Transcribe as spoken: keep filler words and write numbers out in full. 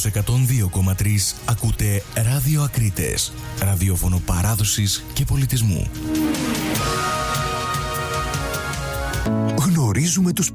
στους εκατόν δύο κόμμα τρία ακούτε Ράδιο Ακρίτες, ραδιόφωνο παράδοσης και πολιτισμού. Γνωρίζουμε τους